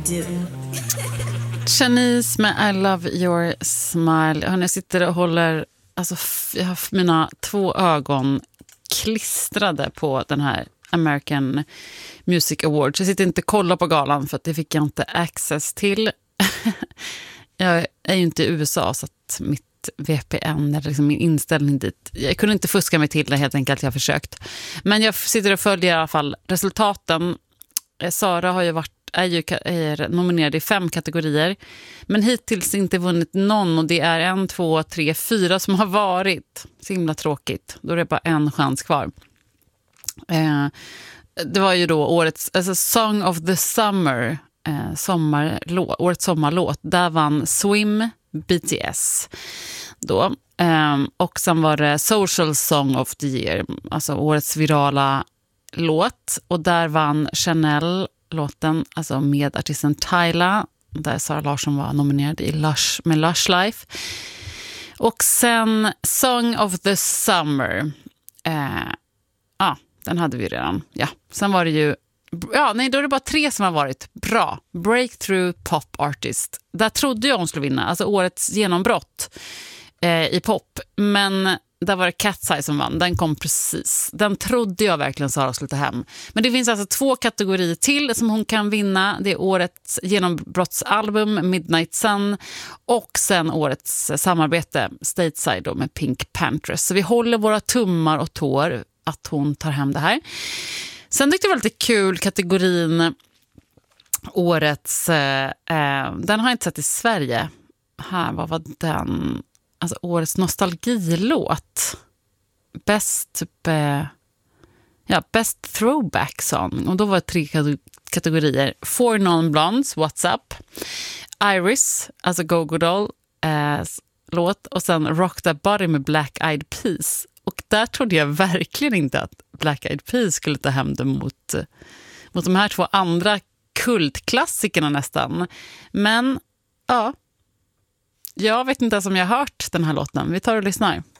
do. Shanice med I Love Your Smile. Jag sitter och håller, alltså jag har mina 2 ögon klistrade på den här American Music Awards. Jag sitter inte och kollar på galan för att det fick jag inte access till. Jag är ju inte i USA så att mitt VPN eller liksom min inställning dit. Jag kunde inte fuska mig till det helt enkelt, jag har försökt. Men jag sitter och följer i alla fall resultaten. Sara har ju är nominerad i 5 kategorier. Men hittills inte vunnit någon, och det är 1, 2, 3, 4 som har varit. Så himla tråkigt. Då är det bara en chans kvar. Det var ju då årets Song of the Summer, årets sommarlåt. Där vann Swim, BTS då. Och sen var det Social Song of the Year, alltså årets virala låt. Och där vann Chanel låten, alltså med artisten Tyla, där Sara Larsson var nominerad i med Lush Life. Och sen Song of the Summer. Den hade vi redan. Ja, sen var det ju då är det bara 3 som har varit bra. Breakthrough Pop Artist. Där trodde jag hon skulle vinna, alltså årets genombrott i pop. Men där var det Cat's Eye som vann. Den kom precis. Den trodde jag verkligen Sara skulle ta hem. Men det finns alltså 2 kategorier till som hon kan vinna. Det är årets genombrottsalbum Midnight Sun och sen årets samarbete Stateside då, med Pink Panthers. Så vi håller våra tummar och tår att hon tar hem det här. Sen tyckte jag det var lite kul kategorin årets den har jag inte sett i Sverige. Vad var den? Alltså årets nostalgilåt. Best throwback song. Och då var det 3 kategorier. 4 Non-Blondes, What's Up. Iris, alltså Go-Go Doll låt. Och sen Rock That Body med Black Eyed Peas. Och där trodde jag verkligen inte att Black Eyed Peas skulle ta hem det mot de här 2 andra kultklassikerna nästan. Men ja, jag vet inte ens om jag har hört den här låten. Vi tar och lyssnar.